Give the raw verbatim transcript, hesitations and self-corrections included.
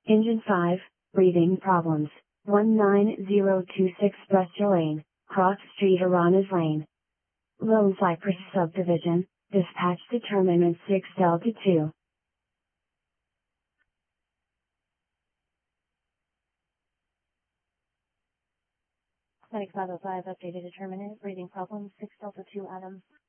Engine five, breathing problems, one nine zero two six Bristol Lane, Cross Street Aranas Lane. Lone Cypress Subdivision, dispatch determinant six Delta two. Medic five oh five, updated determinant, breathing problems, six Delta two Adam.